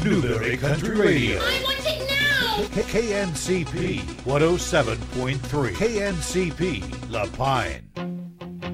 Newberry Country Radio. I want it now! KNCP 107.3. KNCP La Pine.